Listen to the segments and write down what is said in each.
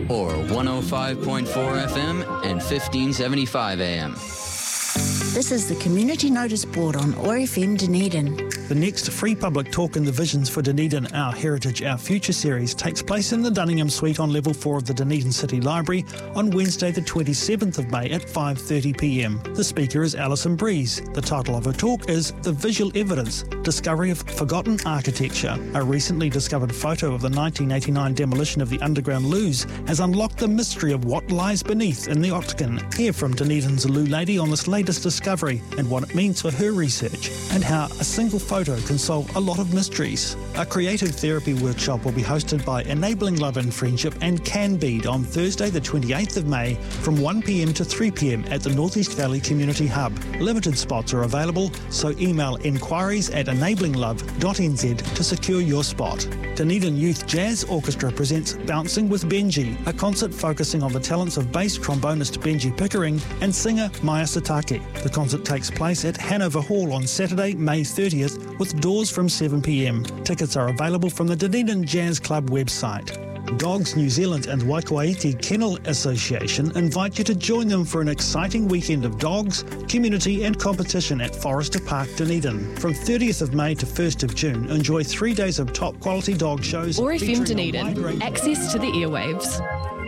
or 105.4 FM and 1575 AM. This is the Community Notice Board on OAR FM Dunedin. The next free public talk in the Visions for Dunedin, Our Heritage, Our Future series takes place in the Dunningham Suite on Level 4 of the Dunedin City Library on Wednesday the 27th of May at 5:30pm. The speaker is Alison Breeze. The title of her talk is The Visual Evidence, Discovery of Forgotten Architecture. A recently discovered photo of the 1989 demolition of the underground loos has unlocked the mystery of what lies beneath in the Octagon. Hear from Dunedin's Loo Lady on this latest discovery and what it means for her research, and how a single photo can solve a lot of mysteries. A creative therapy workshop will be hosted by Enabling Love and Friendship and Canbead on Thursday the 28th of May from 1pm to 3pm at the North East Valley Community Hub. Limited spots are available, so email enquiries@enablingLove.nz to secure your spot. Dunedin Youth Jazz Orchestra presents Bouncing with Benji, a concert focusing on the talents of bass trombonist Benji Pickering and singer Maya Satake. The concert takes place at Hanover Hall on Saturday, May 30th, with doors from 7pm. Tickets are available from the Dunedin Jazz Club website. Dogs New Zealand and Waikouaiti Kennel Association invite you to join them for an exciting weekend of dogs, community and competition at Forrester Park, Dunedin. From 30th of May to 1st of June, enjoy 3 days of top quality dog shows. OAR FM Dunedin, access to the airwaves.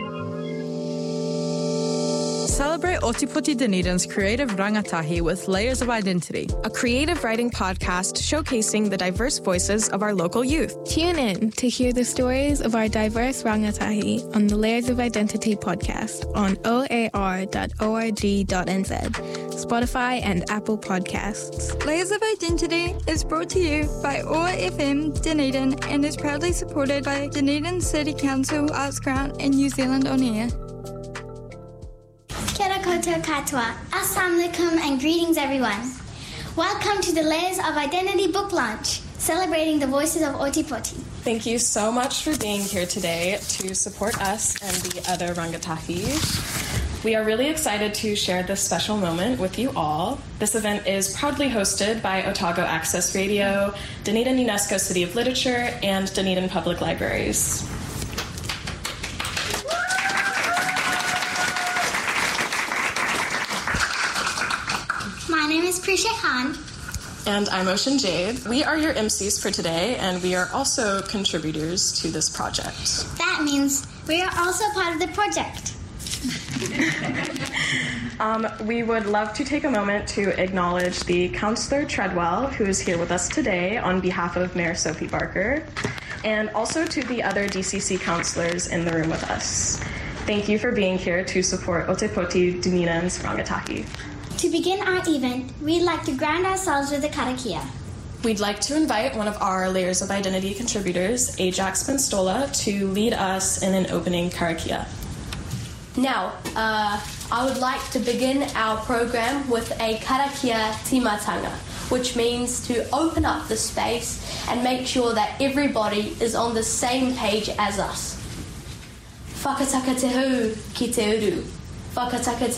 Celebrate Otipoti Dunedin's creative rangatahi with Layers of Identity, a creative writing podcast showcasing the diverse voices of our local youth. Tune in to hear the stories of our diverse rangatahi on the Layers of Identity podcast on oar.org.nz, Spotify and Apple Podcasts. Layers of Identity is brought to you by OAR FM Dunedin and is proudly supported by Dunedin City Council Arts Grant and New Zealand On Air. Kia ora koutou katoa. Assalamu alaikum and greetings everyone. Welcome to the Layers of Identity book launch, celebrating the voices of Otipoti. Thank you so much for being here today to support us and the other rangatahi. We are really excited to share this special moment with you all. This event is proudly hosted by Otago Access Radio, Dunedin UNESCO City of Literature, and Dunedin Public Libraries. My name is Prisha Khan. And I'm Ocean Jade. We are your MCs for today, and we are also contributors to this project. That means we are also part of the project. We would love to take a moment to acknowledge the Councillor Treadwell, who is here with us today on behalf of Mayor Sophie Barker, and also to the other DCC councillors in the room with us. Thank you for being here to support Otipoti Dunedin's rangatahi. To begin our event, we'd like to ground ourselves with a karakia. We'd like to invite one of our Layers of Identity contributors, Ajax Penstola, to lead us in an opening karakia. Now, I would like to begin our program with a karakia timatanga, which means to open up the space and make sure that everybody is on the same page as us. Whakataka te hu ki te uru. Whakataka te